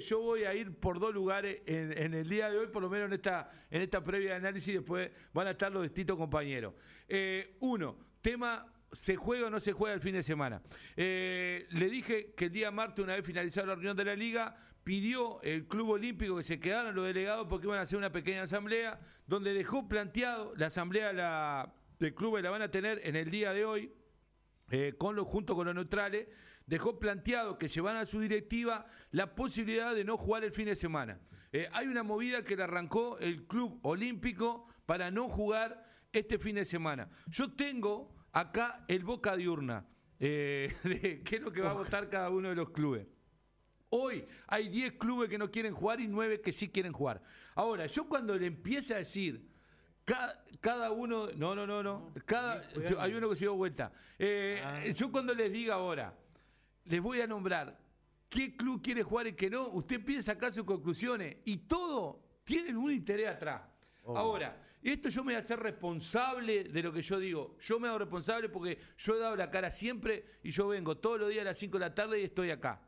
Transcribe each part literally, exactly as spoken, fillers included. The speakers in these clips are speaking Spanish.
yo voy a ir por dos lugares en, en el día de hoy, por lo menos en esta, en esta previa de análisis, y después van a estar los distintos compañeros. Eh, uno, tema... ¿Se juega o no se juega el fin de semana? Eh, le dije que el día martes, una vez finalizada la reunión de la Liga, pidió el Club Olímpico que se quedaran los delegados porque iban a hacer una pequeña asamblea, donde dejó planteado, la asamblea la, del club la van a tener en el día de hoy, eh, con los, junto con los neutrales, dejó planteado que llevan a su directiva la posibilidad de no jugar el fin de semana. Eh, hay una movida que le arrancó el Club Olímpico para no jugar este fin de semana. Yo tengo... acá el boca diurna, eh, de qué es lo que va a votar cada uno de los clubes. Hoy hay diez clubes que no quieren jugar y nueve que sí quieren jugar. Ahora, yo cuando le empiece a decir, cada, cada uno, no, no, no, no, cada, yo, hay uno que se dio vuelta. Eh, ah. Yo cuando les diga ahora, les voy a nombrar qué club quiere jugar y qué no, usted empieza a sacar sus conclusiones y todo tienen un interés atrás. Oh. Ahora, esto yo me voy a hacer responsable de lo que yo digo. Yo me hago responsable porque yo he dado la cara siempre y yo vengo todos los días a las cinco de la tarde y estoy acá.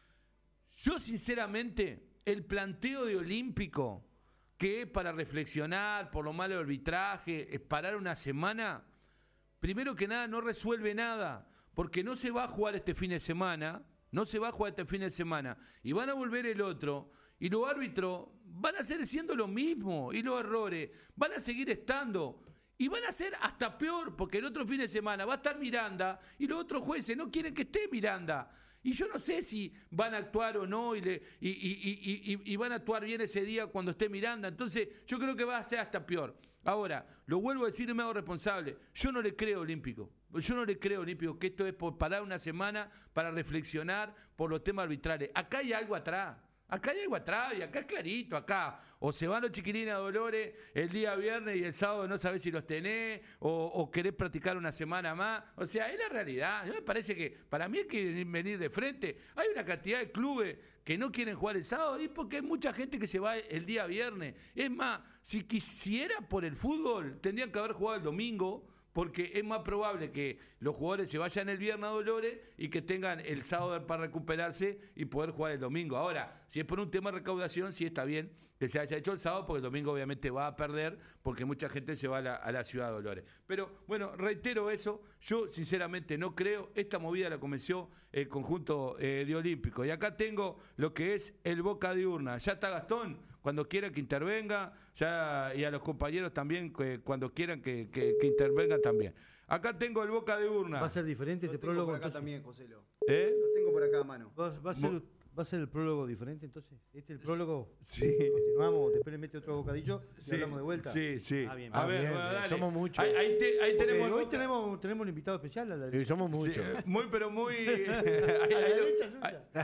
Yo sinceramente, el planteo de Olímpico, que es para reflexionar por lo malo del arbitraje, es parar una semana, primero que nada no resuelve nada, porque no se va a jugar este fin de semana, no se va a jugar este fin de semana, y van a volver el otro, y los árbitros van a seguir siendo lo mismo, y los errores van a seguir estando, y van a ser hasta peor, porque el otro fin de semana va a estar Miranda, y los otros jueces no quieren que esté Miranda, y yo no sé si van a actuar o no, y, le, y, y, y, y, y van a actuar bien ese día cuando esté Miranda, entonces yo creo que va a ser hasta peor. Ahora, lo vuelvo a decir y me hago responsable, yo no le creo Olímpico, yo no le creo Olímpico que esto es por parar una semana para reflexionar por los temas arbitrales. Acá hay algo atrás. Acá hay algo atrás y acá es clarito, acá. O se van los chiquilines a Dolores el día viernes y el sábado no sabés si los tenés, o, o querés practicar una semana más. O sea, es la realidad. A mí me parece que para mí hay que venir de frente. Hay una cantidad de clubes que no quieren jugar el sábado y porque hay mucha gente que se va el día viernes. Es más, si quisiera por el fútbol, tendrían que haber jugado el domingo, porque es más probable que los jugadores se vayan el viernes a Dolores y que tengan el sábado para recuperarse y poder jugar el domingo. Ahora, si es por un tema de recaudación, sí está bien que se haya hecho el sábado, porque el domingo obviamente va a perder, porque mucha gente se va a la, a la ciudad de Dolores. Pero, bueno, reitero eso, yo sinceramente no creo, esta movida la comenzó el conjunto eh, de Olímpico. Y acá tengo lo que es el boca diurna. Ya está Gastón, cuando quiera que intervenga, ya y a los compañeros también, que, cuando quieran que, que, que intervengan también. Acá tengo el boca diurna. ¿Va a ser diferente este Lo tengo prólogo? por acá Entonces? también, Joselo. ¿Eh? Lo tengo por acá a mano. ¿Va, va a ser, ¿Va a ser el prólogo diferente entonces? ¿Este es el prólogo? Sí. Continuamos, después le mete otro bocadillo y Sí, hablamos de vuelta. Sí, sí. Ah, bien, a bien, ver, bien, bueno, bien. dale. Somos muchos. Ahí, ahí, te, ahí Porque tenemos. hoy tenemos, tenemos un invitado especial a la Sí, somos muchos. Sí, muy, pero muy. ahí, A la ahí lo- derecha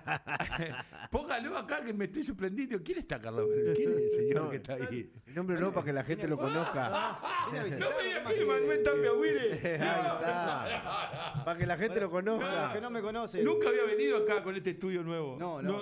suya. ahí- Póngalo acá que me estoy sorprendiendo. ¿Quién está, Carlos? ¿Quién es el señor No, que está ahí? El nombre no, para que la gente lo conozca. Viene a No visitar, me digas ¿no? que es Manuel Tapia Huile. Ahí está. Para que la gente lo Para conozca. los que no me conocen. Nunca había venido acá con este estudio nuevo. No, no.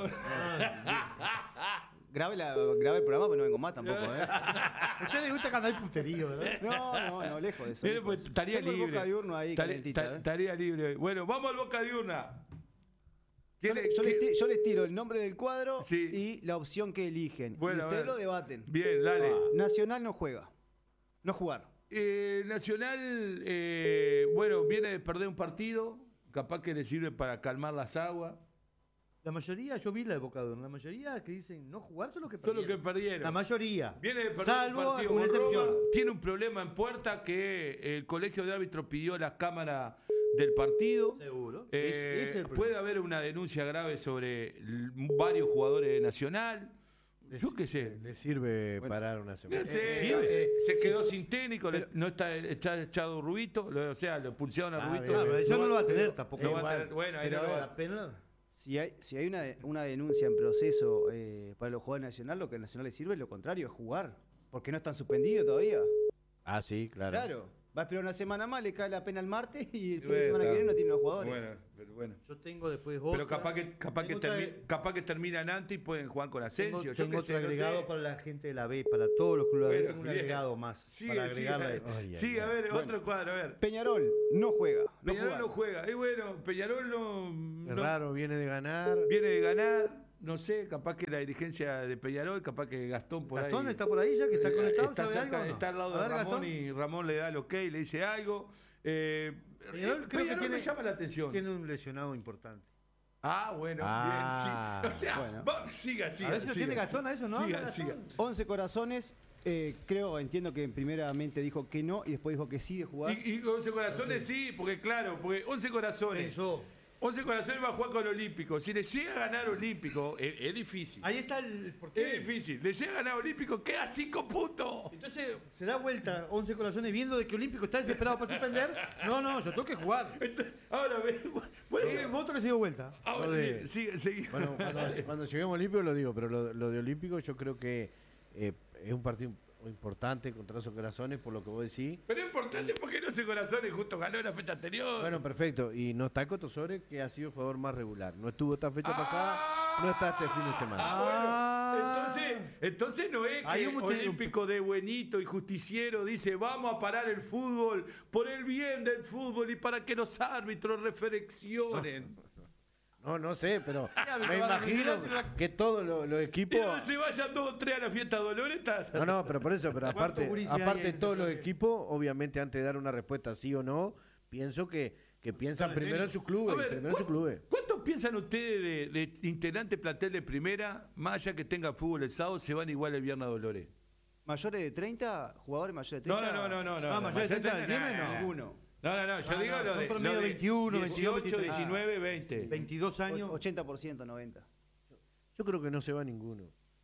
Grabe, la, grabe el programa, pero no vengo más tampoco, ¿eh? A usted le gusta cuando hay puterío, ¿verdad? No, no, no, lejos de eso. Mire, lejos pues, de eso. estaría Tengo el libre. boca diurno ahí Estaría- calentita, ta- ¿eh? Estaría libre. Bueno, vamos al boca diurna. Yo, le- yo, les ti- yo les tiro el nombre del cuadro Sí. y la opción que eligen. Bueno, y a ustedes ver. lo debaten. Bien, dale. Ah, Nacional no juega. No jugar. Eh, Nacional, eh, bueno, viene de perder un partido. Capaz que le sirve para calmar las aguas. La mayoría, yo vi la de Boca Diurna, la mayoría que dicen no jugar son los que Son los perdieron. que perdieron. La mayoría. Viene de perder Salvo un partido una con excepción. Roma. Tiene un problema en puerta que el colegio de árbitros pidió la cámara del partido. Seguro. Eh, Ese- ese es el problema. puede haber una denuncia grave sobre l- varios jugadores de Nacional. Yo qué sé. Le sirve parar una No semana. sé, sí, eh, se sí. quedó sin técnico, le- no está está echado Rubito, lo- o sea, lo expulsaron a Ah, Rubito. bien. Ah, pero eso no lo va a tener tampoco. No va a igual. tener- bueno, ahí Pero no lo va- la pena. Si hay, si hay una, una denuncia en proceso eh, para los jugadores nacional, lo que al Nacional le sirve es lo contrario, es jugar. Porque no están suspendidos todavía. Ah, sí, claro. Claro. Va a esperar una semana más, le cae la pena el martes y el fin Bueno, de semana que está. viene no tiene los jugadores. Bueno, pero bueno. Yo tengo después otra. Pero capaz que capaz que, tengo otra- termi- capaz que terminan antes y pueden jugar con Tengo, Asensio. Yo tengo qué otro sé, no agregado sé. para la gente de la B, para todos los clubes. Bueno, tengo un bien. agregado más. Sí, para sí, agregarle. Ay, sí, ay, a ver, Bueno. otro cuadro, a ver. Peñarol no juega. No Peñarol jugar. no juega. Y bueno, Peñarol no, Es no- raro, viene de ganar. viene de ganar. no sé, capaz que la dirigencia de Peñarol, capaz que Gastón por Gastón ahí. está por ahí ya, que está eh, conectado, está, ¿sabe cerca- algo o no? está al lado A de ver, Ramón Gastón. y Ramón le da el ok, le dice algo. Eh, Peñarol creo que Peñarol tiene- me llama la atención. Tiene un lesionado importante. Ah, bueno, Ah, bien, sí. O sea, bueno. va, siga, siga. A ver si lo siga, tiene siga. Gastón a eso, ¿no? Siga, Gastón. siga. once corazones, eh, creo, entiendo que primeramente dijo que no y después dijo que sí de jugar. Y, y once corazones sí, porque claro, porque once corazones. Pensó. once corazones va a jugar con Olímpico. Si le llega a ganar Olímpico, es, es difícil. Ahí está el porqué. Es difícil. Le llega a ganar Olímpico, queda cinco puntos. Entonces se da vuelta once corazones viendo de que Olímpico está desesperado para suspender. No, no, yo tengo que jugar. Entonces, ahora, ve, por eso- Eh, voto que se dio vuelta. ahora, Joder. bien, sigue, sigue. Bueno, cuando, cuando lleguemos a Olímpico lo digo, pero lo, lo de Olímpico yo creo que eh, es un partido importante contra esos corazones, por lo que vos decís. Pero es importante porque no once corazones justo ganó la fecha anterior. Bueno, perfecto. Y no está Cotosore, que ha sido el jugador más regular. No estuvo esta fecha Ah. pasada, no está este fin de semana. Ah, bueno. Ah. Entonces, entonces no es Hay que un mote- Olímpico de buenito y justiciero dice vamos a parar el fútbol por el bien del fútbol y para que los árbitros reflexionen. No, no sé, pero árbitro me van a imagino vigilar? que todos los, los Y equipos... donde se vayan dos o tres a la fiesta de Dolores está. No, no, pero por eso, pero ¿Cuántos aparte, gurises hay aparte en todos ese los equipos, obviamente antes de dar una respuesta sí o no, pienso que, que piensan Dale, primero en sus clubes, A ver, primero en sus ¿cu- clubes. ¿Cuántos piensan ustedes de, de integrante plantel de primera, más allá que tenga fútbol el sábado, se van igual el viernes a Dolores? Mayores de treinta, jugadores mayores de No, treinta. no, no, no, no. Ah, no, mayores de no, treinta, no, ¿viene? no, No. no. Ninguno. No, no, no, yo Ah, digo no, lo son de, promedio lo de veintiuno, veintidós, dieciocho, veintitrés. diecinueve, veinte. veintidós años. ochenta por ciento, noventa. Yo creo que no se va ninguno.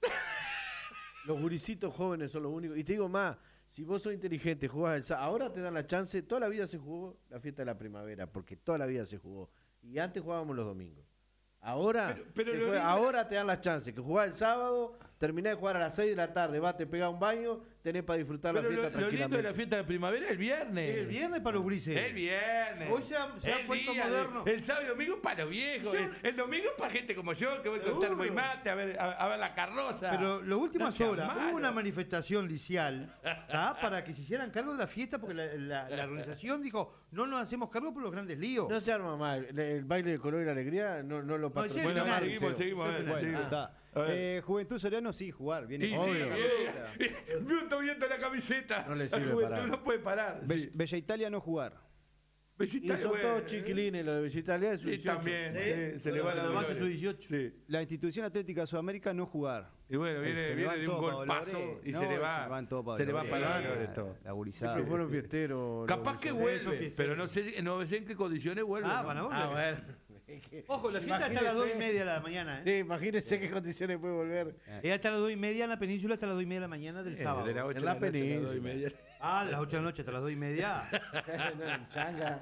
Los guricitos jóvenes son los únicos. Y te digo más, si vos sos inteligente, jugás el sábado, ahora te dan la chance, toda la vida se jugó la fiesta de la primavera, porque toda la vida se jugó. Y antes jugábamos los domingos. Ahora, Pero- pero se lo juega- lindo- ahora te dan las chances, que jugás el sábado, terminás de jugar a las seis de la tarde, vas, te pegás un baño, tenés para disfrutar Pero la lo, fiesta lo lindo de tranquilamente. la fiesta de primavera es el viernes. El viernes para los grises. El viernes. Hoy se ha- se ha El puesto día de- moderno. el sábado y domingo para los viejos. Sí. El, el domingo para gente como yo, que voy con Seguro. termo y mate a ver, a, a ver la carroza. Pero las últimas No seas horas malo. hubo una manifestación licial, ¿tá? Para que se hicieran cargo de la fiesta, porque la, la- la organización dijo, no nos hacemos cargo por los grandes líos. No se arma mal, el, el baile de color y la alegría no, no lo ese patrocina. es Bueno, final, seguimos, Liceo. seguimos. a ver, Ese es final. seguimos. Está. A ver. Eh, Juventud Soriano sí, jugar. Viene Y con- sí, Obvio. eh, Bruto viendo la camiseta. No le sirve La juventud parar. no puede parar. Be- Sí. Bella Italia no jugar. Y Bellita, son bueno, todos chiquilines, los de Visitalia es Sí, también. sí, se le va la base Dolores. su dieciocho. Sí. La Institución Atlética Sudamérica no jugar. Y bueno, viene, Se le viene van de un todos pa' golpazo Dolores. y No, se le va, se van todos pa' se le va Dolores. para Eh, Dolores todo. La gurizada. Se fueron fiesteros. Capaz los que de- Eso vuelve, fiestero. pero no sé, no sé en qué condiciones vuelve. Ah, ¿no? van a volver. Ah, bueno. Ojo, la fiesta está a las dos y Imagínese. media de la mañana, ¿eh? Sí, imagínense qué condiciones puede volver. Es hasta las dos y media en la península, hasta las dos y media de la mañana del Eh, sábado. de las ocho En la de la noche a las dos y península. media. Ah, de las ocho de la noche hasta las dos y media. No, en changa.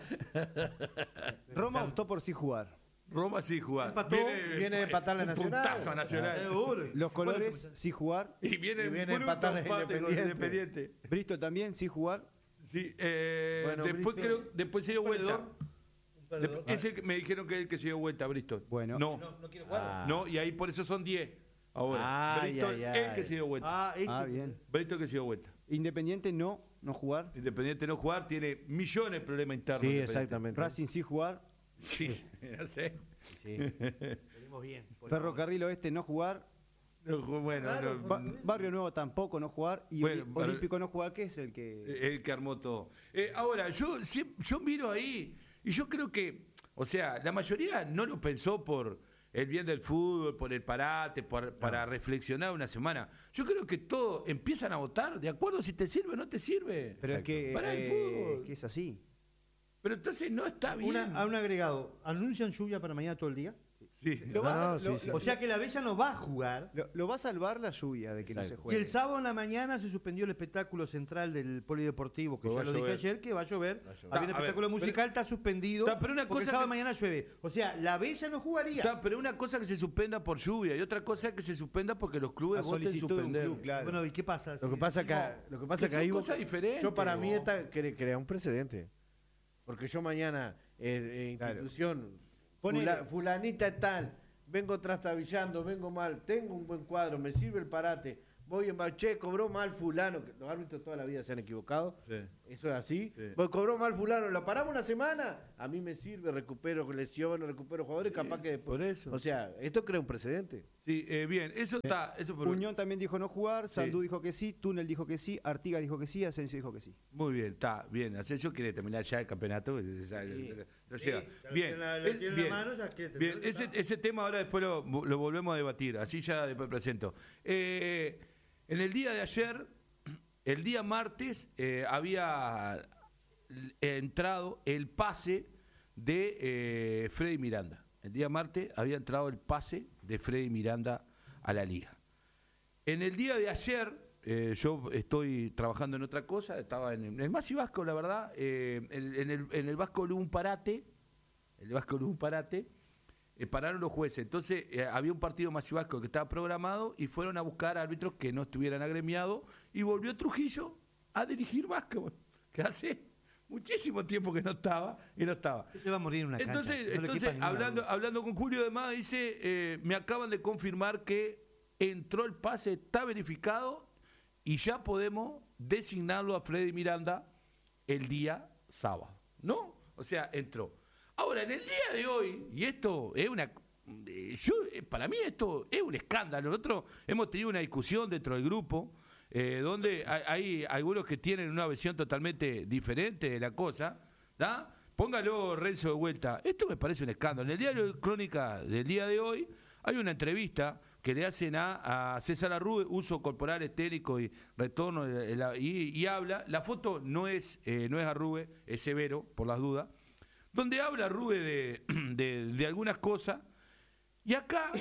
Roma optó por sí jugar. Roma sí jugar. Empató, viene de empatar la un Nacional. puntazo a Nacional. Seguro. Los colores sí jugar. Y viene, Y viene a bruto empatar la empate con Independiente. Independiente. Bristol también sí jugar. Sí, eh, Bueno, después, Bristol- creo, después se dio vuelta. Perdedor. Después- ese que me dijeron que es el que se dio vuelta, Bristol. Bueno. No, No, no quiere jugar. Ah. no, y ahí por eso son diez. Ahora, Ay, Bristol, ay, ay. el que se dio vuelta. Ah, este. Ah, bien. Bristol que se dio vuelta. Independiente no, no jugar. Independiente no jugar, tiene millones de problemas internos. Sí, Independiente. exactamente. Racing sí jugar. Sí, no sé. Sí. Venimos bien. por Ferrocarril Oeste no jugar. No, bueno, Claro, no, Ba- Barrio Nuevo tampoco no jugar. Y Bueno, Oli- para- Olímpico no jugar, que es el que. el que armó todo. Eh, ahora, yo, siem- yo miro ahí y yo creo que, o sea, la mayoría no lo pensó por el bien del fútbol, por el parate, por, para reflexionar una semana. Yo creo que todos empiezan a votar de acuerdo si te sirve o no te sirve. Pero es que, Para el eh, fútbol. que es así. Pero entonces no está bien. Una, a un agregado. ¿Anuncian lluvia para mañana todo el día? Sí. Lo, vas a, No, sí, lo- sí. lo- O sea que la Bella no va a jugar. lo- lo va a salvar la lluvia de que no se Exacto. Y juegue. el sábado en la mañana se suspendió el espectáculo central del polideportivo, que Que va ya a lo dije llover. ayer, que va a llover. Va a llover. Había un Ta, a ver, espectáculo pero- musical, está suspendido. Ta, pero una porque el cosa sábado que- mañana llueve. O sea, la Bella no jugaría. Está, pero una cosa que se suspenda por lluvia y otra cosa que se suspenda porque los clubes A voten solicitud de un suspender. club, claro. Bueno, ¿y qué pasa? Lo que Si pasa que, decimos- lo que pasa que que son ahí cosas diferentes, yo para mí ¿no? esta cre- crea un precedente. Porque yo mañana eh, eh, Claro. institución Ponele. fula- fulanita tal, vengo trastabillando, vengo mal, tengo un buen cuadro, me sirve el parate, voy en ba- che, cobró mal fulano, que los árbitros toda la vida se han equivocado. Sí. Eso es así. Sí. Pues cobró mal fulano, lo paramos una semana, a mí me sirve, recupero lesiones, recupero jugadores, capaz que después. por eso. O sea, esto crea un precedente. Sí, eh, bien, eso está. Eso por... Unión también dijo no jugar, Sandú Sí. dijo que sí, Túnel dijo que sí, Artigas dijo que sí, Asensio dijo que sí. Muy bien, está bien. Asensio quiere terminar ya el campeonato. se- se- se- Lo Sí, lleva. ya lo Bien, tiene la- lo es- tiene en la bien, mano, ya que se bien. suelta. Ese, ese tema ahora después lo, lo volvemos a debatir. Así ya después presento. Eh, en el día de ayer, el día martes, eh, había entrado el pase de eh, Freddy Miranda. El día martes había entrado el pase de Freddy Miranda a la liga. En el día de ayer, eh, yo estoy trabajando en otra cosa, estaba en, en el Masi Vasco, la verdad, eh, en, en el, en el Vasco hubo un parate, el Vasco hubo un parate, eh, pararon los jueces, entonces eh, había un partido Masi Vasco que estaba programado y fueron a buscar árbitros que no estuvieran agremiados y volvió Trujillo a dirigir Vasco, que hace muchísimo tiempo que no estaba y no estaba. Se va a morir en una cancha. Entonces, no le entonces quepa ninguna hablando, duda. hablando con Julio de Mada, dice, eh, me acaban de confirmar que entró el pase, está verificado y ya podemos designarlo a Freddy Miranda el día sábado, ¿no? O sea, entró. Ahora, en el día de hoy, y esto es una... eh, Yo, eh, para mí esto es un escándalo. Nosotros hemos tenido una discusión dentro del grupo eh, donde hay, hay algunos que tienen una visión totalmente diferente de la cosa, ¿da? Póngalo, Renzo, de vuelta. Esto me parece un escándalo. En el diario Crónica del día de hoy hay una entrevista que le hacen a, a César Arrue, uso corporal estérico y retorno, eh, la- y, y habla. La foto no es, eh, no es Arrue, es Severo, por las dudas, donde habla Arrue de, de, de algunas cosas. Y acá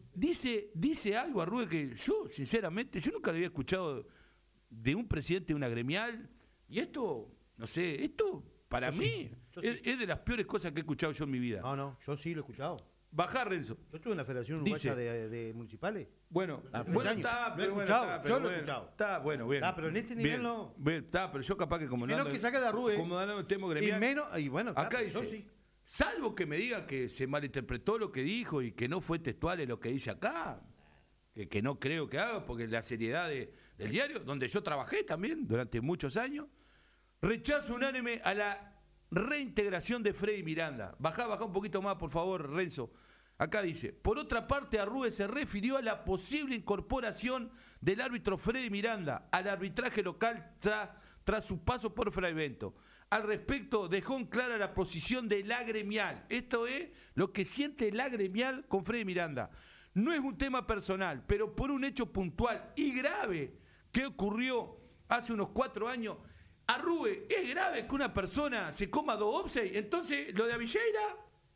dice, dice algo Arrue que yo, sinceramente, yo nunca lo había escuchado de un presidente de una gremial. Y esto, no sé, esto para Yo mí sí, yo es, sí. es de las peores cosas que he escuchado yo en mi vida. No, no, yo sí lo he escuchado. Bajá, Renzo. Yo estuve en la Federación Dice- Uruguaya de, de Municipales. Bueno, Ah, bueno, tres años. está, Lo he pero bueno, escuchado, está, yo pero lo he bueno, escuchado. Está, bueno, bien. Ah, pero en este nivel Bien, no. bien, está, pero yo capaz que como no Menos ando- que saque de Arrue. como no tenemos Y gremial. menos, y bueno, está, Acá pero dice, yo sí. salvo que me diga que se malinterpretó lo que dijo y que no fue textual en lo que dice acá, que, que no creo que haga, porque la seriedad de- del diario, donde yo trabajé también durante muchos años, rechazo unánime a la reintegración de Freddy Miranda. Bajá, bajá un poquito más, por favor, Renzo. Acá dice, por otra parte, Arrue se refirió a la posible incorporación del árbitro Freddy Miranda al arbitraje local tra- tras su paso por Fraivento. Al respecto, dejó en clara la posición de la gremial. Esto es lo que siente la gremial con Freddy Miranda. No es un tema personal, pero por un hecho puntual y grave que ocurrió hace unos cuatro años. Arrue, ¿es grave que una persona se coma dos offside? Entonces, lo de Avilleira...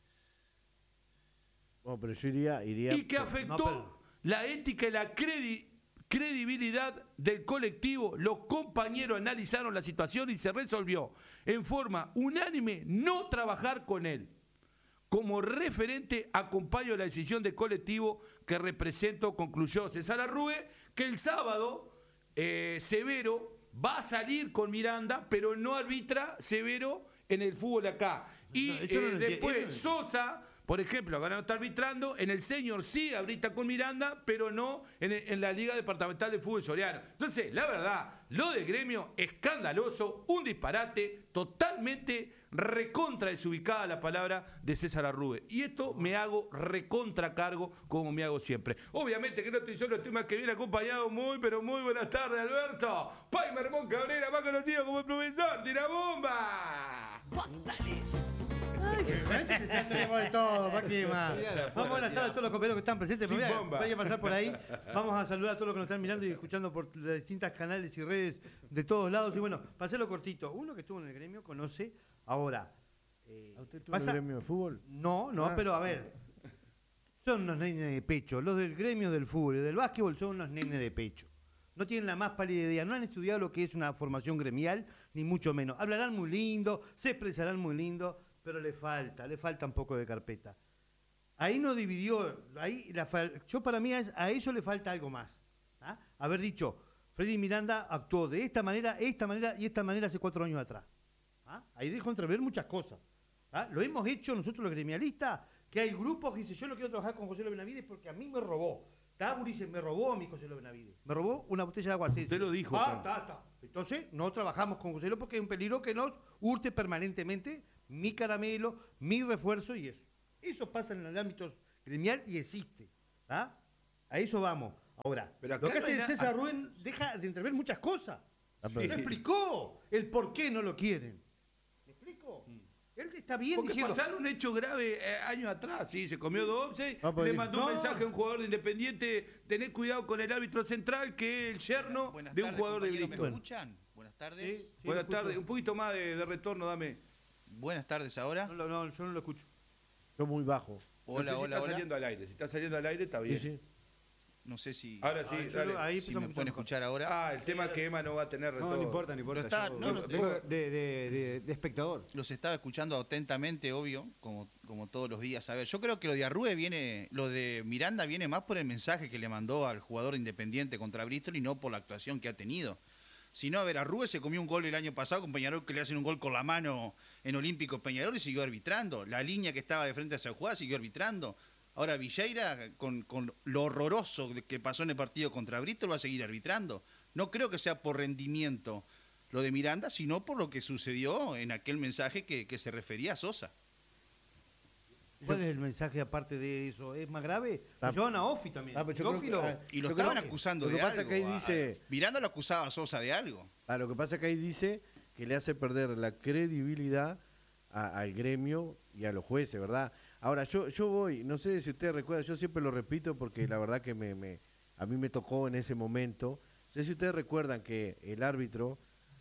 Bueno, pero yo iría, iría y que por- afectó no, pero- la ética y la credi- credibilidad del colectivo. Los compañeros analizaron la situación y se resolvió en forma unánime no trabajar con él. Como referente, acompaño la decisión del colectivo que represento, concluyó César Arrue, que el sábado eh, Severo va a salir con Miranda, pero no arbitra Severo en el fútbol acá. Y No, eso no eh, lo enti- después eso no lo Sosa, por ejemplo, acá no está arbitrando, en el senior sí arbitra con Miranda, pero no en, en la Liga Departamental de Fútbol Soriano. Entonces, la verdad, lo de gremio, escandaloso, un disparate, totalmente recontra desubicada la palabra de César Arrue. Y esto me hago recontra cargo, como me hago siempre. Obviamente que no estoy solo, estoy más que bien acompañado. Muy, pero muy buenas tardes, Alberto. Pai Mermón Cabrera, más conocido como el profesor Tirabomba. Ay, que realmente ya tenemos de todo, ¿para qué más? Vamos, buenas tardes a todos los compañeros que están presentes. Sin Me voy a, bomba. voy a pasar por ahí. Vamos a saludar a todos los que nos están mirando y escuchando por las distintas canales y redes de todos lados. Y bueno, para hacerlo cortito, uno que estuvo en el gremio conoce ahora. eh, ¿A usted tuvo el gremio de fútbol? No, no, Ah. pero a ver. Son unos nenes de pecho. Los del gremio del fútbol y del básquetbol son unos nenes de pecho. No tienen la más pálida idea, no han estudiado lo que es una formación gremial, ni mucho menos. Hablarán muy lindo, se expresarán muy lindo, pero le falta, le falta un poco de carpeta. Ahí no dividió, ahí la fal- yo para mí a es- a eso le falta algo más. ¿ah? Haber dicho, Freddy Miranda actuó de esta manera, esta manera y esta manera hace cuatro años atrás. ¿ah? Ahí dejó entrever muchas cosas. ¿ah? Lo hemos hecho nosotros los gremialistas, que hay grupos que dicen, yo no quiero trabajar con José Luis Benavides porque a mí me robó. Taburi dice, me robó a mí José Luis Benavides. Me robó una botella de agua. así. Usted lo dijo, Ah, claro. ta, ta. Entonces, no trabajamos con José Luis porque es un peligro que nos hurte permanentemente mi caramelo, mi refuerzo y eso. Eso pasa en el ámbito gremial y existe. ¿ah? A eso vamos. Ahora, Pero acá lo que no hay hace na- César Rubén deja de entrever muchas cosas. Ah, No pero- explicó el por qué no lo quieren. ¿Me explico? Él está bien Porque diciendo... pasaron hechos graves eh, años atrás, sí, se comió dos once, No, pero- le mandó no. un mensaje a un jugador de Independiente, tened cuidado con el árbitro central, que es el yerno Buenas de un tardes, jugador de compañeros, ¿me Bristol. escuchan? Buenas tardes. Sí, sí, Buenas lo escucho. tardes, un poquito más de, de retorno, dame. Buenas tardes ahora. No, no, yo no lo escucho. Yo muy bajo. Hola, no sé si hola, está hola. saliendo al aire, si está saliendo al aire está bien. Sí, sí. No sé si, Ahora sí, Ah, yo dale. lo- ahí si empezamos me a escuchar pueden mejor. escuchar ahora. Ah, el tema que Emma no va a tener No, retorno. no importa, no importa. Pero está- yo- no, yo no, vengo tengo- de, de- de- de espectador. Los estaba escuchando atentamente, obvio, como, como todos los días. A ver, yo creo que lo de Arrue viene, lo de Miranda viene más por el mensaje que le mandó al jugador de Independiente contra Bristol y no por la actuación que ha tenido. Si no, a ver, Arrue se comió un gol el año pasado con Peñarol, que le hacen un gol con la mano en Olímpico Peñarol y siguió arbitrando. La línea que estaba de frente a esa jugada siguió arbitrando. Ahora Villeira, con, con lo horroroso que pasó en el partido contra Bristol, va a seguir arbitrando. No creo que sea por rendimiento lo de Miranda, sino por lo que sucedió en aquel mensaje que, que se refería a Sosa. ¿Cuál es el mensaje aparte de eso? ¿Es más grave? Ah, Lo llevan a Ofi también. ah, pero yo creo Ofi que- lo- ah, Y lo Yo estaban creo que- acusando lo que de pasa algo. que ahí a- dice- a- Miranda lo acusaba a Sosa de algo. Ah, lo que pasa es que ahí dice que le hace perder la credibilidad a- al gremio y a los jueces, ¿verdad? Ahora, yo yo voy, no sé si ustedes recuerdan, yo siempre lo repito porque la verdad que me, me a mí me tocó en ese momento. No sé si ustedes recuerdan que el árbitro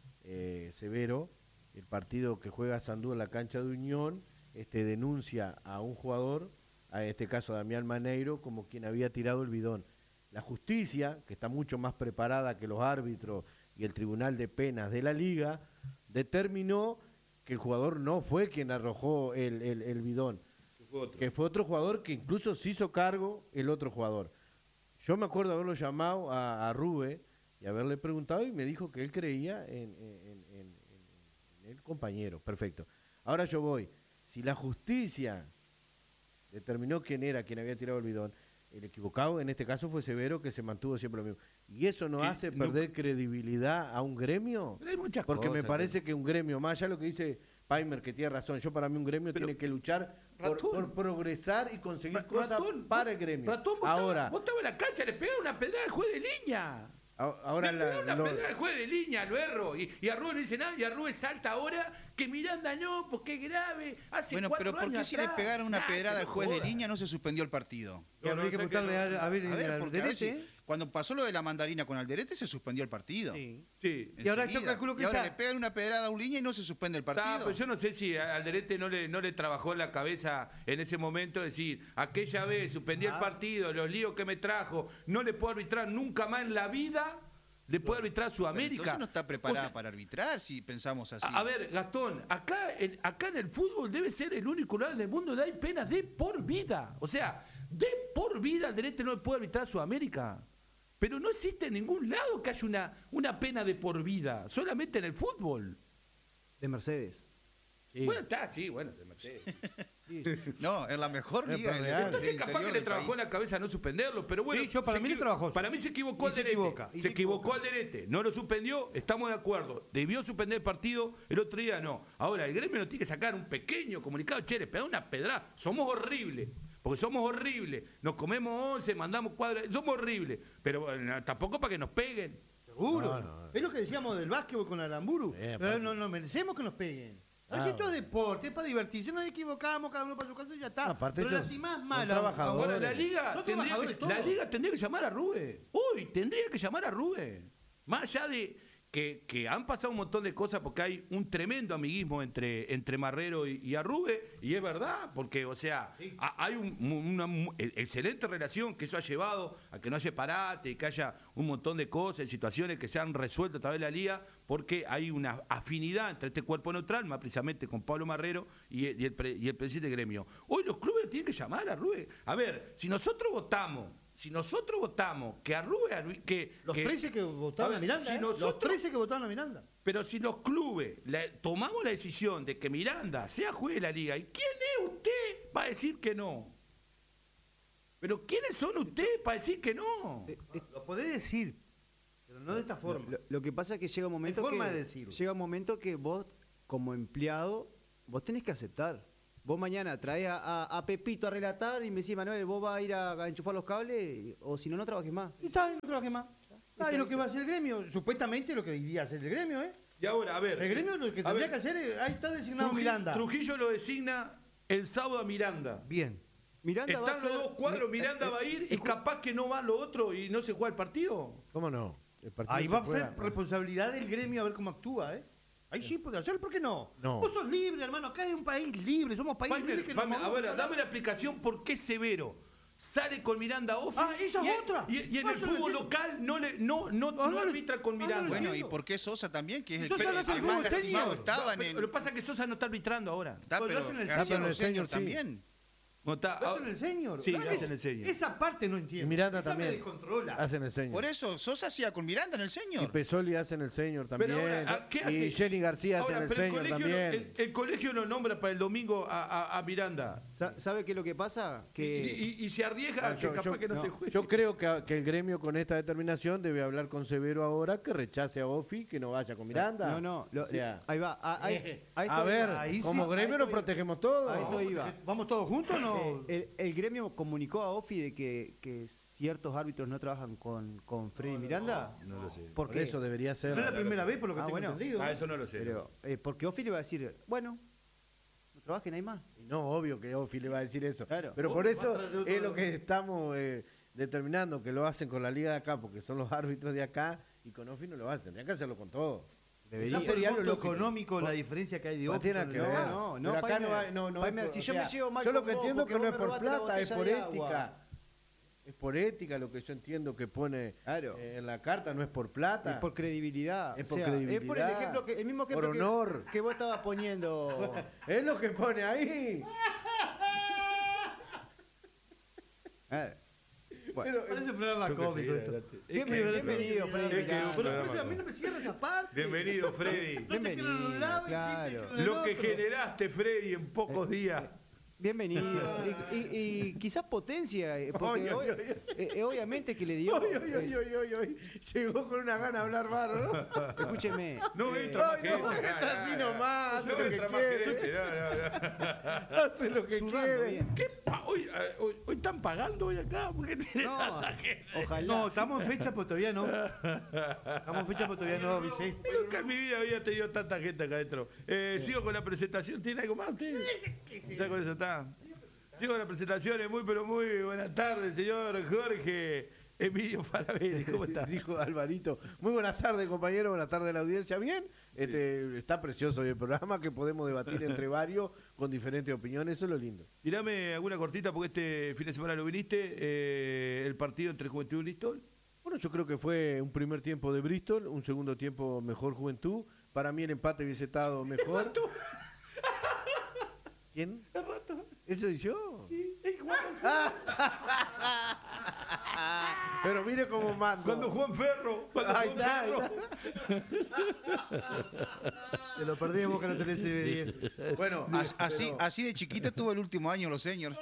eh, Severo, el partido que juega Sandú en la cancha de Unión, este denuncia a un jugador, a este caso a Damián Maneiro, como quien había tirado el bidón. La justicia, que está mucho más preparada que los árbitros y el Tribunal de Penas de la Liga, determinó que el jugador no fue quien arrojó el, el, el bidón, Fue otro. que fue otro jugador que incluso se hizo cargo el otro jugador. Yo me acuerdo haberlo llamado a, a Rube y haberle preguntado y me dijo que él creía en, en- en- en- en el compañero. Perfecto. Ahora yo voy. Si la justicia determinó quién era quien había tirado el bidón, el equivocado en este caso fue Severo, que se mantuvo siempre lo mismo. ¿Y eso no Y hace no- perder credibilidad a un gremio? Pero hay muchas Porque me cosas, parece que un gremio, más allá de lo que dice Paimer, que tiene razón, yo para mí un gremio Pero, tiene que luchar por, Ratón. por progresar y conseguir Ra- cosas Ratón, para el gremio. Ratón, vos ahora, estabas- vos estabas en la cancha, le pegaron una pedrada al juez de línea. a- ahora le la- pegaron una lo- pedrada al juez de línea, lo erro. Y, y a Rubén no dice nada, y a Rubén salta ahora que Miranda no, porque es grave. Hace Bueno, cuatro pero ¿por qué años si le atrás? pegaron una Nah, pedrada que al no juez de jodas. línea no se suspendió el partido? Pero No, hay que no sé preguntarle que no- a, a ver, A ver, al porque a ver si- Alderete, ¿eh? cuando pasó lo de la mandarina con Alderete se suspendió el partido. Sí. Sí. Y ahora yo Enseguida. calculo que Y ahora ya- le pegan una pedrada a un línea y no se suspende el Está, partido. pero yo no sé si a Alderete no le, no le trabajó en la cabeza en ese momento decir, aquella vez suspendí el Ah. partido, los líos que me trajo, no le puedo arbitrar nunca más en la vida, le puedo arbitrar a Pero Sudamérica. entonces no está preparada O sea, para arbitrar si pensamos así. A, a ver, Gastón, acá en, acá en el fútbol debe ser el único lugar del mundo donde hay penas de por vida. O sea, de por vida Alderete no le puede arbitrar a Sudamérica. Pero no existe en ningún lado que haya una, una pena de por vida, solamente en el fútbol. De Mercedes. Sí. Bueno, está, sí, bueno, de Mercedes. No, es la mejor Es liga del, real. del Entonces capaz interior que le del trabajó en país. la cabeza no suspenderlo, pero bueno. Sí, yo para se mí le equivo- trabajó. Para mí se equivocó Y el se Alderete. equivoca, y Se se equivocó equivoca. Alderete. No lo suspendió, estamos de acuerdo. Debió suspender el partido, el otro día no. Ahora, el gremio nos tiene que sacar un pequeño comunicado. Che, le pegó una pedrada. Somos horribles. Porque somos horribles. Nos comemos once, mandamos cuadras. Somos horribles. Pero eh, tampoco para que nos peguen. Seguro. No, no, no. Es lo que decíamos del básquetbol con Aramburu. Bien, Eh, papi. no, no merecemos que nos peguen. A ver Ah, si esto es deporte, es para divertirse, nos equivocamos, cada uno para su casa y ya está. Aparte Pero ellos las más son malas. trabajadores. Bueno, la liga, Son tendría trabajadores que, la todos. liga tendría que llamar a Rubén. Uy, tendría que llamar a Rubén. Más allá de que, que han pasado un montón de cosas porque hay un tremendo amiguismo entre, entre Marrero y, y Arrube, y es verdad, porque, o sea, ha- hay un- una mu- e- excelente relación que eso ha llevado a que no haya parate y que haya un montón de cosas y situaciones que se han resuelto a través de la liga, porque hay una afinidad entre este cuerpo neutral, más precisamente con Pablo Marrero y, el- y el, pre- y el presidente del gremio. Hoy los clubes tienen que llamar a Rubén. A ver, si nosotros votamos, si nosotros votamos que a Rubén, que Los que- trece que votaron a a, ver, Miranda. si ¿eh? Los nosotros- trece que votaron a Miranda. pero si los clubes la- tomamos la decisión de que Miranda sea juez de la liga, ¿y quién es usted para decir que no? Pero ¿quiénes son ustedes para decir que no? Eh, eh, Lo podés decir, pero no de esta forma. Lo, lo que pasa es que llega un momento forma que de decirlo. llega un momento que vos como empleado vos tenés que aceptar. Vos mañana traes a, a- a Pepito a relatar y me decís, Manuel, vos vas a ir a, a enchufar los cables o si no, no trabajes más. Y está bien, no trabaje más. ¿Sabes lo que va a hacer el gremio? Supuestamente lo que iría a hacer el gremio, ¿eh? Y ahora, a ver. El gremio lo que a tendría ver, que hacer es, ahí está designado Trujillo, Miranda. Trujillo lo designa el sábado a Miranda. Bien. Miranda va a Están los ser- dos cuadros, Mi- Miranda eh, va a ir y eh, capaz que no va lo otro y no se juega el partido. ¿Cómo no? El partido Ahí se va a juega. ser responsabilidad del gremio a ver cómo actúa, ¿eh? Ahí sí puede hacer, ¿por qué no? No. Vos sos libre, hermano. Acá es un país libre, somos país Palmer, libre que Palmer, nos a ver, movemos. dame la explicación por qué Severo sale con Miranda off. Ah, esa y, es otra. Y, y en Ah, el eso lo fútbol entiendo. local no le no no, Ah, no no le- arbitra con ah, no le Miranda. Bueno, ¿y entiendo. por qué Sosa también? Que es el Sosa que no hace el el más fútbol lastimado senior. estaba en Pero el... lo que pasa es que Sosa no está arbitrando ahora. Está, Pero pero hacen el hacían senior. los El senior, seniors sí. también. No está, Lo hacen el señor. Sí, Ah, hacen es- el señor. Esa parte no entiendo. Y Miranda Esa también. me descontrola. Hacen el señor. Por eso, Sosa hacía con Miranda en el Y senior. Pesoli hacen el señor también. Pero ahora, ¿a- ¿qué hace? Y Jenny García Ahora, hacen el pero el señor colegio, también. lo, el, el colegio lo nombra para el domingo a, a- a Miranda. Sa- ¿Sabe qué es lo que pasa? Y, Que y- y se arriesga Ah, que yo- capaz yo- que no, no, se juegue. Yo creo que, que el gremio con esta determinación debe hablar con Severo ahora, que rechace a Ofi, que no vaya con Miranda. No, no, lo- O sea, ahí va. A, ahí- Eh, a esto a ver, iba. ahí sí, como ahí gremio nos estoy- protegemos todos. ahí estoy- iba. ¿Vamos todos juntos o no? Eh, el, el gremio comunicó a Ofi de que, que ciertos árbitros no trabajan con, con Freddy Miranda. No lo sé. ¿Por Por qué? eso debería ser. no es la primera vez por lo que Ah, tengo bueno. entendido. Ah, eso no lo sé. Pero, eh, porque Ofi le va a decir, bueno, no trabajen ahí más. Y no, obvio que Ofi le va a decir eso. Claro. Pero por Ofi eso va a traer otro- es lo que estamos eh, determinando, que lo hacen con la liga de acá, porque son los árbitros de acá, y con Ofi no lo hacen. Tendrían que hacerlo con todo. Debería Eso ser sería el lo costo lógico. económico, la diferencia que hay de No otro. tiene nada que no, ver. no, no, Pero acá Palmer, no hay- no, no, Palmer, es- si o yo me sea, llevo mal yo lo con que vos entiendo porque que no vos es me por robaste la plata, es botella por de agua. ética. Es por ética lo que yo entiendo que pone Claro. eh, en la carta, no es por plata. Es por credibilidad. Es o por sea, credibilidad. Es por el ejemplo que, el mismo Por ejemplo que- honor. Que, vos estabas poniendo. Es lo que pone ahí. Ah, bueno. Pero, Parece un programa Creo que cómico sí, esto. adelante. Es Bien- bienvenido, Freddy. es que- Miranda. Pero entonces a mí no me cierra esa parte. Bienvenido, Freddy. No te quiero en un Bienvenido, lado y claro. sí te quiero en el Lo que otro. generaste, Freddy, en pocos días. Bienvenido. y, y- y quizás potencia, eh, porque Oy, oy, hoy- oy. eh, eh, obviamente que le dio. Oy, oy, oy, eh, oy, oy, oy. Llegó con una gana de hablar bárbaro, ¿no? Escúcheme. No eh, entra más Ay, no, gente. entra así nomás, hace No lo que entra más quiere. gente, no, no, no. Hace lo que Sudando quiere. bien. ¿Qué pa- hoy, eh, hoy, hoy están pagando hoy acá? ¿Por qué tiene No, tanta gente? ojalá. No, estamos en fecha, pero todavía no. Estamos en fecha, pero todavía no avisé. Nunca en mi vida había tenido tanta gente acá adentro. Eh, sigo con la presentación. ¿Tiene algo más usted? Ya con eso está. Sigo con la presentación. Muy, pero muy buenas tardes, señor Jorge Emilio Farabelli. ¿Cómo está? Dijo Alvarito. Muy buenas tardes, compañero. Buenas tardes a la audiencia. Bien, este, está precioso hoy el programa que podemos debatir entre varios con diferentes opiniones. Eso es lo lindo. Tirame alguna cortita porque este fin de semana lo viniste. Eh, el partido entre Juventud y Bristol. Bueno, yo creo que fue un primer tiempo de Bristol, un segundo tiempo mejor Juventud. Para mí el empate hubiese estado mejor. ¿Quién? ¿Eso soy yo? Sí, Pero mire cómo mando. Cuando Juan Ferro. Cuando Ahí Juan está, ahí Ferro. Te lo perdimos que no tenés C B diez. Bueno, As- Así, así de chiquito tuvo el último año los seniors.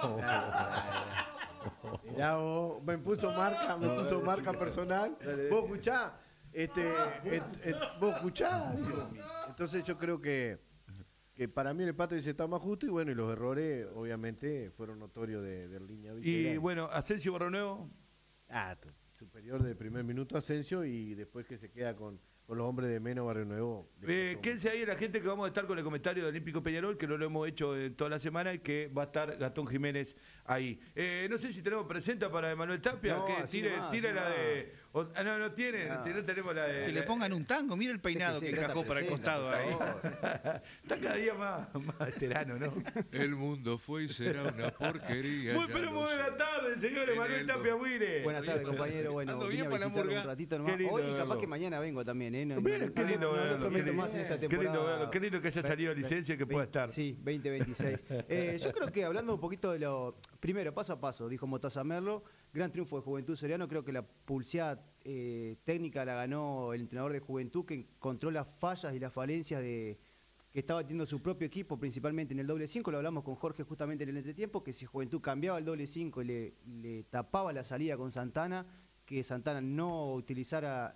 mirá vos, me puso marca, me puso marca personal. Vos escuchá, este, et- et- vos escuchá. Dios mío. Entonces yo creo que, que para mí el empate hubiese estado más justo y bueno, y los errores obviamente fueron notorios de, de línea Y Vitera. bueno, Asensio Barronuevo. Ah, t- superior del primer minuto Asensio y después que se queda con, con los hombres de menos Barrio Nuevo. le Eh, costó quédense ahí la gente que vamos a estar con el comentario de Olímpico Peñarol, que no lo hemos hecho en toda la semana y que va a estar Gastón Jiménez ahí. Eh, no sé si tenemos presenta para Emanuel Tapia, No, que así tire, nomás, tire así la nomás. de. o- ah, no, no tiene, No. no tenemos la de. Que le la- pongan un tango. Mira el peinado Sí, que sí, encajó esta para el presenta, costado por ahí. favor. Está cada día más, más veterano, ¿no? El mundo fue y será una porquería. Muy, ya pero lo muy sé. buenas tardes, señor En Emanuel el Tapia do- Buire. Buenas tardes, compañero. Bueno, Ando vine bien a para la visitarlo un murga. ratito Qué nomás. lindo Hoy capaz verlo. que mañana vengo también, ¿eh? No, Mira, no- qué lindo no, no verlo, le prometo qué lindo. más en esta Qué lindo temporada. verlo, qué lindo que haya salido a licencia y que pueda estar. Sí, veinte veintiséis. Eh, yo creo que hablando un poquito de lo... Primero, paso a paso, dijo Mostaza Merlo, gran triunfo de Juventud Soriano, creo que la pulseada eh, técnica la ganó el entrenador de Juventud, que encontró las fallas y las falencias de que estaba teniendo su propio equipo, principalmente en el doble cinco, lo hablamos con Jorge justamente en el entretiempo, que si Juventud cambiaba el doble cinco y le, le tapaba la salida con Santana, que Santana no utilizara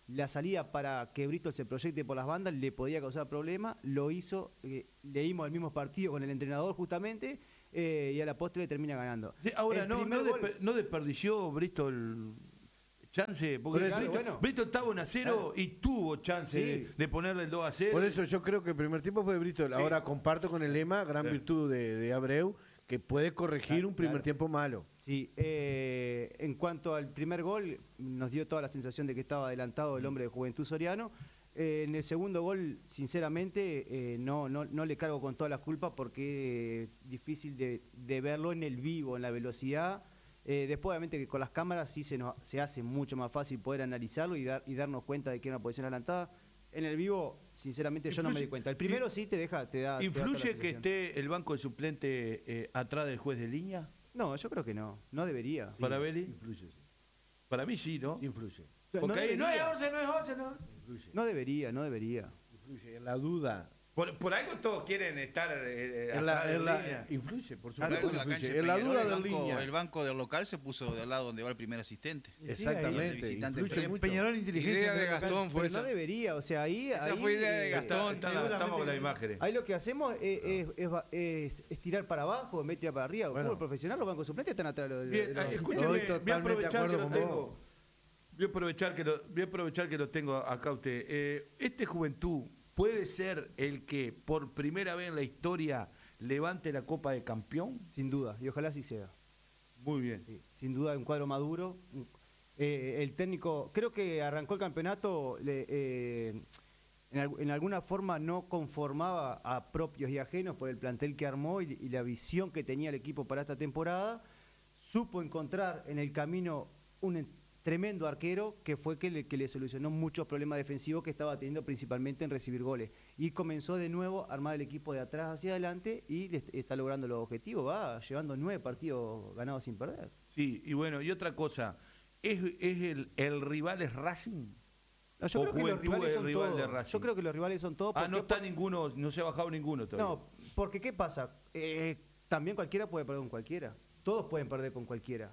la salida para que Bristol se proyecte por las bandas le podía causar problemas, lo hizo, eh, leímos el mismo partido con el entrenador justamente, eh, y a la postre le termina ganando. Sí, ahora, El no, primer no, gol- desper- no desperdició Bristol chance, porque Por eso, Bristol, bueno. Bristol estaba en a cero y tuvo chance Sí. de, de ponerle el dos a cero. Por eso yo creo que el primer tiempo fue de Bristol. Sí. Ahora comparto con el lema, gran Sí. virtud de, de Abreu, que puede corregir Claro, un primer claro. tiempo malo. Sí, eh, en cuanto al primer gol, nos dio toda la sensación de que estaba adelantado el hombre de Juventud Soriano. Eh, en el segundo gol, sinceramente, eh, no, no, no le cargo con todas las culpas porque es difícil de, de verlo en el vivo, en la velocidad. Eh, después, obviamente, que con las cámaras sí se, nos, se hace mucho más fácil poder analizarlo y, dar, y darnos cuenta de que era una posición adelantada. En el vivo, sinceramente, yo no me di cuenta. El primero sí te deja, te da. te da toda la ¿Influye que sensación. esté el banco de suplente eh, atrás del juez de línea? No, yo creo que no. No debería. ¿Para Beli? Influye, sí. Para mí sí, ¿no? Influye. Porque no, ahí no es debería. once, no es once, no. Influye. No debería, no debería. Influye. En la duda. Por, por algo todos quieren estar eh, En atrás la, de en la- línea. influye, por Claro, supuesto. en la que cancha influye. de En la Peñarol, duda el de banco, línea. el banco del local se puso del lado donde va el primer asistente. Exactamente. el visitante Influye enfrente. mucho. Peñarol Inteligencia. Idea de creo que acá- Gastón fue Pero no esa. debería, o sea, ahí... Esa ahí, fue idea de eh, Gastón. Está- está- estamos con las imágenes. Ahí lo que hacemos es, es, es, es- es tirar para abajo, en vez de tirar para arriba. El Bueno. fútbol profesional, los bancos suplentes están atrás de los... Bien, de los- ah, Estoy escúcheme, voy a totalmente de aprovechar que acuerdo lo con tengo. vos. Voy a aprovechar que lo, voy a aprovechar que lo tengo acá usted. Eh, este Juventud puede ser el que por primera vez en la historia levante la Copa de Campeón. Sin duda, y ojalá así sea. Muy bien. Sí, sin duda, un cuadro maduro. Un- eh, el técnico, creo que arrancó el campeonato, le, eh, en, al- en alguna forma no conformaba a propios y ajenos por el plantel que armó y, y la visión que tenía el equipo para esta temporada. Supo encontrar en el camino un en- tremendo arquero que fue que le, que le solucionó muchos problemas defensivos que estaba teniendo principalmente en recibir goles. Y comenzó de nuevo a armar el equipo de atrás hacia adelante y le est- está logrando los objetivos. Va llevando nueve partidos ganados sin perder. Sí, y bueno, y otra cosa, ¿es, es el, el rival es Racing? No, yo ¿O creo que los Juventud rivales es son rival todos. de Racing? Yo creo que los rivales son todos. Ah, porque- no está ninguno, no se ha bajado ninguno todavía. No, porque ¿qué pasa? Eh, también cualquiera puede perder con cualquiera. Todos pueden perder con cualquiera.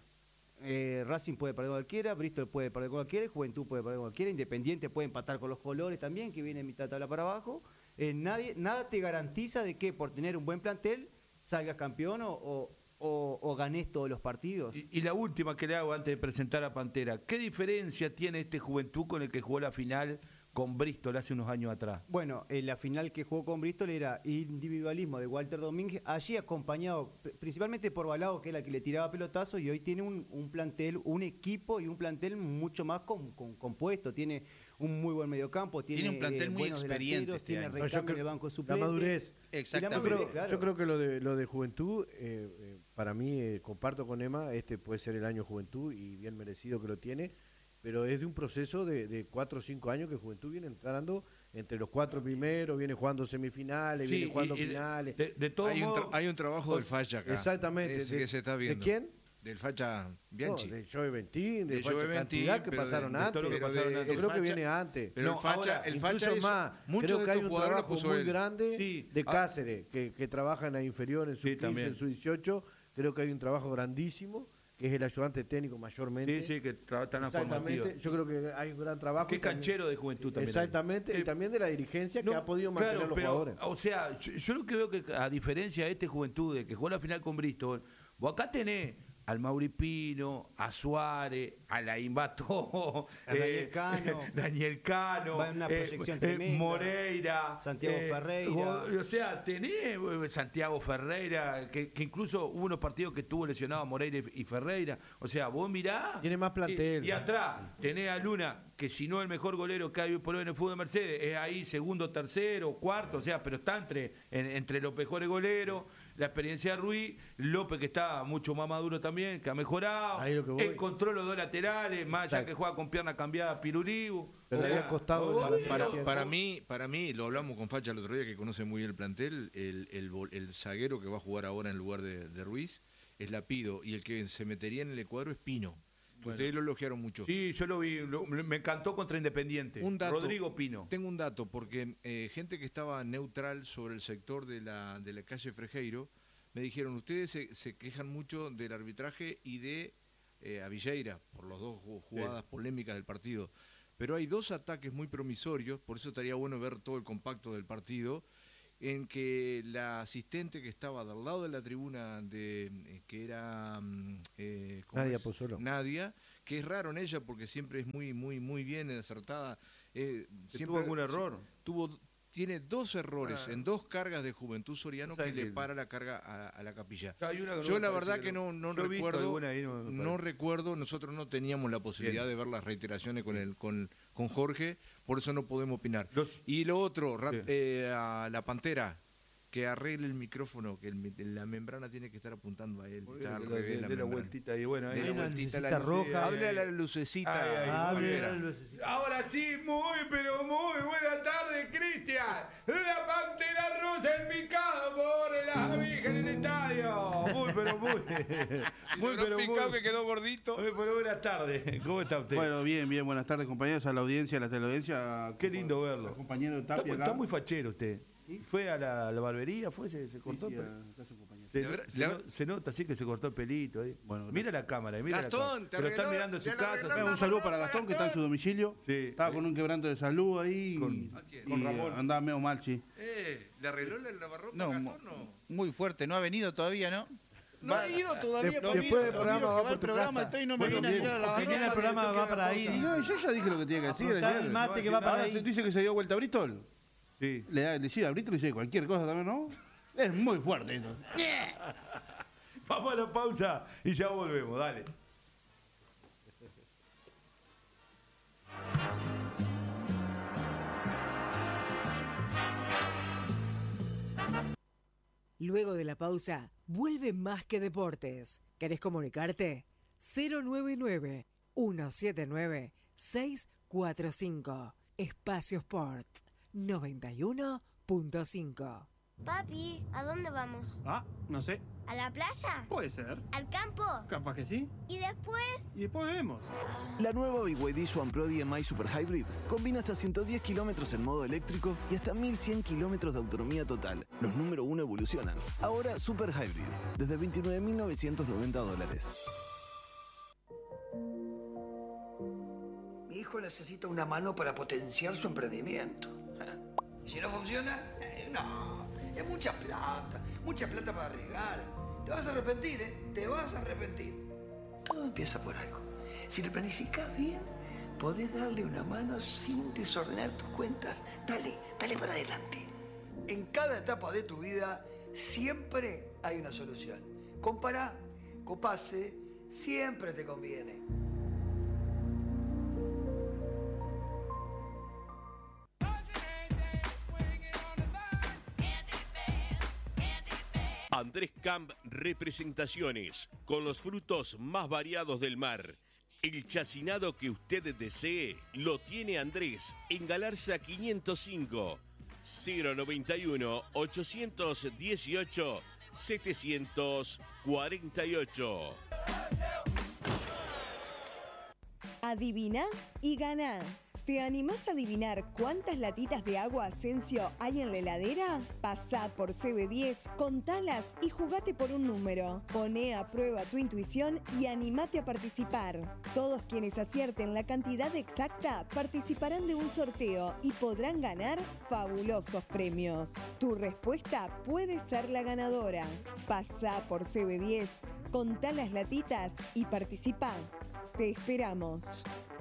Eh, Racing puede perder con cualquiera, Bristol puede perder con cualquiera, Juventud puede perder con cualquiera, Independiente puede empatar con los colores también, que viene en mitad de tabla para abajo. Eh, nadie, nada te garantiza de que por tener un buen plantel salgas campeón o, o, o- o ganes todos los partidos. Y, y la última que le hago antes de presentar a Pantera, ¿qué diferencia tiene este Juventud con el que jugó la final con Bristol hace unos años atrás? Bueno, en la final que jugó con Bristol era individualismo de Walter Domínguez, allí acompañado pr- principalmente por Balao, que era el que le tiraba pelotazo, y hoy tiene un, un plantel, un equipo y un plantel mucho más com- com- compuesto. Tiene un muy buen mediocampo, tiene, Tiene un plantel eh, muy buenos experiente delanteros, este tiene año. No, yo recambio creo- en el banco la suplente. madurez. Y la Exactamente. Yo creo, madurez, claro. yo creo que lo de lo de Juventud, eh, eh, para mí, eh, comparto con Emma, este puede ser el año Juventud y bien merecido que lo tiene, pero es de un proceso de, de cuatro o cinco años que Juventud viene entrando entre los cuatro primeros, viene jugando semifinales, Sí, viene jugando y- y de- finales. De, de todos Hay un, tra- modos, hay un trabajo del Facha acá. Exactamente. Ese de- que se está ¿De viendo. quién? Del Facha Bianchi. No, de Joe Ventín, de, De Facha Joe Ventín, cantidad que pero de- pasaron de antes. todo lo que pero pasaron de- antes. Yo el creo que Facha- viene antes. Pero No, el Facha, ahora, el Incluso Facha es, más, muchos creo de que hay estos un jugadores los trabajo puso muy él. grande Sí. de Ah. Cáceres, que, que trabaja en la inferior, en su Sí, quince, también. en su dieciocho. Creo que hay un trabajo grandísimo, que es el ayudante técnico mayormente. sí, sí, que tra- están en la Exactamente. formativa. Yo creo que hay un gran trabajo. Qué y también- canchero de Juventud también. Exactamente, Eh, y también de la dirigencia que No, ha podido mantener claro, los pero, jugadores. O sea, yo, yo lo que veo que a diferencia de este Juventud de que jugó la final con Bristol, vos acá tenés al Mauri Pino, a Suárez, a la Imbato, A Daniel Cano. Daniel Cano, Va en una proyección tremenda. Moreira, Santiago Ferreira. o, o sea, tenés eh, Santiago Ferreira, que, que incluso hubo unos partidos que estuvo lesionado Moreira y, y Ferreira. O sea, vos mirá. Tiene más plantel. Y, y atrás tenés a Luna, que si no el mejor golero que hay por hoy en el fútbol de Mercedes, es ahí segundo, tercero, cuarto, o sea, pero está entre, en- entre los mejores goleros. La experiencia de Ruiz, López que está mucho más maduro también, que ha mejorado, Ahí lo que voy. encontró los dos laterales, más allá Exacto. que juega con pierna cambiada Pirulibu. Pero le había costado vos- la- vos- Para, vos- para mí, para mí, lo hablamos con Facha el otro día, que conoce muy bien el plantel, el, el, vol- el zaguero que va a jugar ahora en lugar de, de Ruiz es Lapido, y el que se metería en el cuadro es Pino. que Ustedes lo elogiaron mucho. Sí, yo lo vi, lo- me encantó contra Independiente. Un dato, Rodrigo Pino. Tengo un dato, porque eh, gente que estaba neutral sobre el sector de la, de la calle Frejeiro, me dijeron, ustedes se, se quejan mucho del arbitraje y de eh, a Villeira, por las dos ju- jugadas polémicas del partido. pero hay dos ataques muy promisorios, por eso estaría bueno ver todo el compacto del partido, en que la asistente que estaba del lado de la tribuna, de eh, que era eh, Nadia es? Pozzolo. Nadia, que es raro en ella porque siempre es muy muy muy bien acertada. Eh, siempre, ¿Tuvo algún error? Tuvo, tiene dos errores Ah. en dos cargas de Juventud Soriano que ¿Sabe le que- para la carga a, a la capilla. Hay una que Yo no me la parece verdad que no, no Yo he visto recuerdo, alguna ahí, no me no parece. recuerdo, nosotros no teníamos la posibilidad Bien. de ver las reiteraciones con el con, con Jorge, por eso no podemos opinar. Los- Y lo otro, ra- Sí. eh, a la Pantera, que arregle el micrófono, que el- la membrana tiene que estar apuntando a él. Está al de, revés de- la de la membrana. vueltita ahí, bueno, ahí De la Hay una vueltita, la lucecita luz- roja. Hable a la lucecita. Ay, ay, Hable Pantera. a la lucecita. Ahora sí, muy, pero muy buena tarde, Cristian. La Pantera Rosa, el picado por las abejas en el estadio. Muy, pero muy. Muy, pero muy. quedó gordito. Muy, pero buenas tardes. ¿Cómo está usted? Bueno, bien, bien, buenas tardes compañeros, a la audiencia, a la teleaudiencia. Qué lindo verlo. Al compañero está, Tapia está acá. muy fachero usted. ¿Fue a la, la barbería? ¿Fue? ¿Se, se cortó? Sí, el sí, pelo? acá su compañero. Se, Le habrá- se le no- habrá- se nota así que se cortó el pelito. Ahí. Bueno, mira la cámara, mira Gastón, la cámara. te Pero están arregló- mirando en su te casa. arregló ¿sabes? Eh, un saludo para Gastón, que está en su domicilio. Sí. Estaba con un quebranto de salud ahí. Con- y, ¿A quién? y Con Ramón. andaba medio mal, sí. Eh, ¿Le arregló la lavarropa No, Gastón, no? muy fuerte, no ha venido todavía, ¿no? No ha ido todavía, De- papi. después del Lo programa miro que va va por el tu programa, casa. estoy y no me Bueno, viene a bien, mirar a la porque viene el barropa. programa, va para ahí. Y no, yo ya dije lo que tenía que decir. Afrontar ayer. el mate que va Ahora para se ahí. dice que se dio vuelta a Bristol. Sí. Le da, le dice a Bristol y dice cualquier cosa también, ¿no? Es muy fuerte esto. Vamos a la pausa y ya volvemos. Dale. Luego de la pausa, vuelve Más que Deportes. ¿Querés comunicarte? cero nueve nueve, uno siete nueve, seis cuatro cinco. Espacio Sport noventa y uno punto cinco. Papi, ¿a dónde vamos? Ah, no sé. ¿A la playa? Puede ser. ¿Al campo? Capaz que sí. ¿Y después? Y después vemos. La nueva B Y D Swan Pro D M I Super Hybrid combina hasta ciento diez kilómetros en modo eléctrico y hasta mil cien kilómetros de autonomía total. Los número uno evolucionan. Ahora Super Hybrid, desde veintinueve mil novecientos noventa dólares. Mi hijo necesita una mano para potenciar su emprendimiento. ¿Y si no funciona? Eh, no. Es mucha plata. Mucha plata para arriesgar. Te vas a arrepentir, ¿eh? Te vas a arrepentir. Todo empieza por algo. Si lo planificas bien, podés darle una mano sin desordenar tus cuentas. Dale, dale para adelante. En cada etapa de tu vida siempre hay una solución. Compará, Copase, siempre te conviene. Andrés Camp Representaciones, con los frutos más variados del mar. El chacinado que usted desee lo tiene Andrés en Galarza quinientos cinco, cero noventa y uno, ochocientos dieciocho, setecientos cuarenta y ocho. Adivina y gana. ¿Te animás a adivinar cuántas latitas de agua Asensio hay en la heladera? Pasá por C B diez, contalas y jugate por un número. Poné a prueba tu intuición y animate a participar. Todos quienes acierten la cantidad exacta participarán de un sorteo y podrán ganar fabulosos premios. Tu respuesta puede ser la ganadora. Pasá por C B diez, contá las latitas y participá. Te esperamos.